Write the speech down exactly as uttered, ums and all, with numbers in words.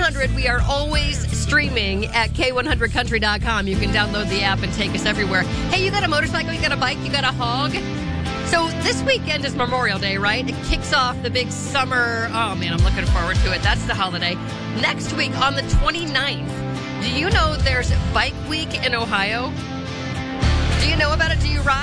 hundred. We are always streaming at K one hundred country dot com. You can download the app and take us everywhere. Hey, you got a motorcycle, you got a bike, you got a hog? So this weekend is Memorial Day, right? It kicks off the big summer. Oh, man, I'm looking forward to it. That's the holiday. Next week on the twenty-ninth, do you know there's Bike Week in Ohio? Do you know about it? Do you ride?